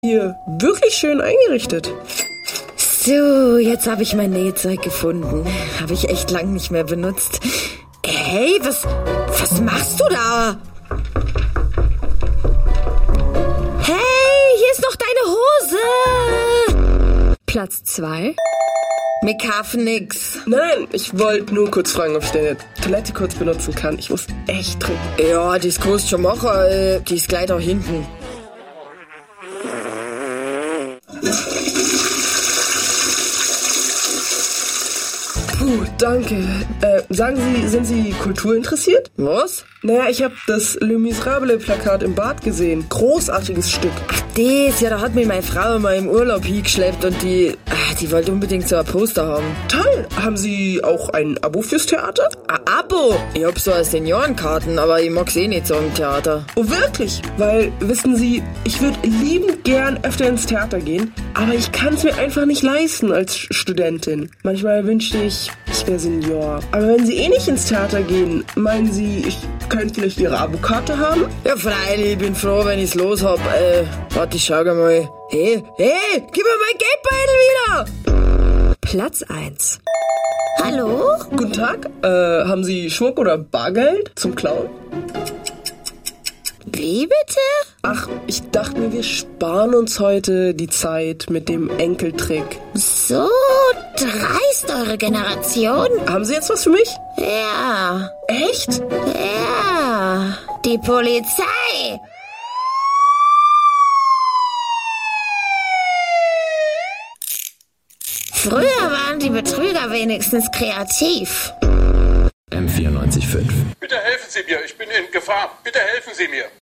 Hier wirklich schön eingerichtet. So, jetzt habe ich mein Nähzeug gefunden. Habe ich echt lang nicht mehr benutzt. Hey, was machst du da? Hey, hier ist noch deine Hose. Platz 2. Mir kaufen nix. Nein, ich wollte nur kurz fragen, ob ich deine Toilette kurz benutzen kann. Ich muss echt trinken. Ja, die ist groß schon machen. Die ist gleich da hinten. Puh, danke. Sagen Sie, sind Sie kulturinteressiert? Was? Naja, ich habe das Le Miserable-Plakat im Bad gesehen. Großartiges Stück. Ja, da hat mich meine Frau mal im Urlaub hingeschleppt und die wollte unbedingt so ein Poster haben. Toll. Haben Sie auch ein Abo fürs Theater? Ein Abo? Ich hab so eine Seniorenkarten, aber ich mag's eh nicht so im Theater. Oh, wirklich? Weil, wissen Sie, ich würde liebend gern öfter ins Theater gehen, aber ich kann es mir einfach nicht leisten als Studentin. Manchmal wünschte ich wäre Senior. Aber wenn Sie eh nicht ins Theater gehen, meinen Sie, ich könnte vielleicht Ihre Abokarte haben? Ja, freilich, ich bin froh, wenn ich's los hab. Warte, ich schau mal. Hey, gib mir mein Geldbeutel wieder! Platz 1. Hallo? Guten Tag, haben Sie Schmuck oder Bargeld zum Klauen? Wie bitte? Ach, ich dachte mir, wir sparen uns heute die Zeit mit dem Enkeltrick. So dreist, eure Generation. Haben Sie jetzt was für mich? Ja. Echt? Ja. Die Polizei. Früher waren die Betrüger wenigstens kreativ. M94.5. Bitte helfen Sie mir, ich bin in Gefahr. Bitte helfen Sie mir.